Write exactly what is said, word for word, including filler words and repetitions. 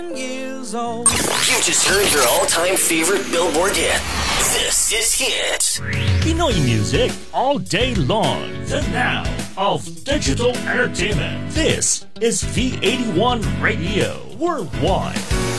Years old. You just heard your all-time favorite Billboard hit. This is Hit. Pinoy music all day long. The now of digital entertainment. This is V eighty-one Radio Worldwide.